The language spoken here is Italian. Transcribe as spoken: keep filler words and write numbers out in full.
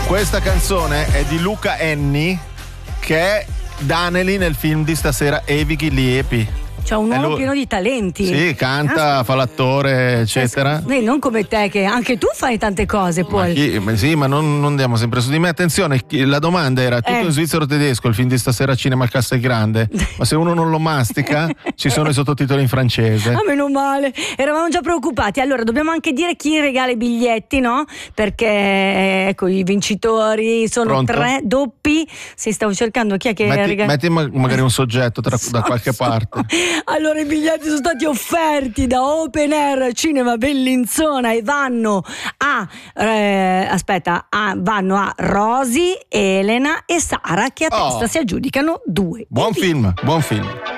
Questa canzone è di Luca Enni, che è Daneli nel film di stasera Evighi Liepi. C'è un uomo pieno di talenti. Sì, canta, ah, fa l'attore, eccetera. Eh, non come te, che anche tu fai tante cose, Paul. Ma chi, ma sì, ma non, non andiamo sempre su di me. Attenzione, la domanda era tutto eh. in svizzero tedesco, il film di stasera Cinema al Castelgrande. Ma se uno non lo mastica, ci sono i sottotitoli in francese. Ah, meno male, eravamo già preoccupati. Allora, dobbiamo anche dire chi regala i biglietti, no? Perché, ecco, i vincitori sono Pronto? tre doppi. Si stavo cercando chi è che metti, regala. metti magari un soggetto tra, so, da qualche so. parte. Allora, i biglietti sono stati offerti da Open Air Cinema Bellinzona e vanno a eh, aspetta, a, vanno a Rosy, Elena e Sara, che a oh. testa si aggiudicano due. Buon film, buon film.